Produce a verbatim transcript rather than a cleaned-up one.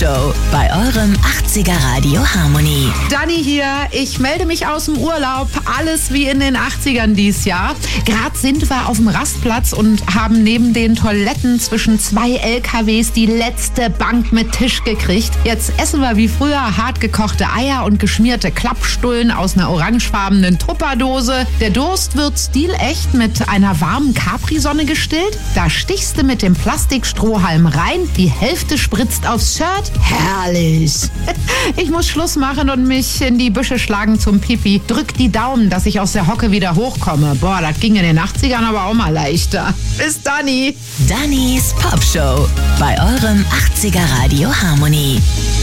Popshow bei eurem achtziger Radio Harmony. Dani hier, ich melde mich aus dem Urlaub. Alles wie in den achtzigern dies Jahr. Gerade sind wir auf dem Rastplatz und haben neben den Toiletten zwischen zwei L K Ws die letzte Bank mit Tisch gekriegt. Jetzt essen wir wie früher hart gekochte Eier und geschmierte Klappstullen aus einer orangefarbenen Tupperdose. Der Durst wird stilecht mit einer warmen Capri-Sonne gestillt. Da stichst du mit dem Plastikstrohhalm rein, die Hälfte spritzt aufs Shirt. Herrlich! Ich muss Schluss machen und mich in die Büsche schlagen zum Pipi. Drück die Daumen, dass ich aus der Hocke wieder hochkomme. Boah, das ging in den achtzigern aber auch mal leichter. Bis Dani! Dannys Popshow bei eurem achtziger Radio Harmony.